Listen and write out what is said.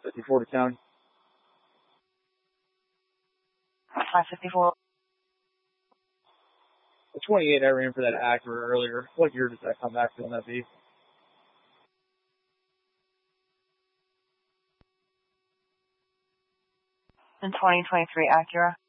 554 to county. 554. The 28 I ran for that Acura earlier. What year does that come back to on that vehicle? In 2023 Acura.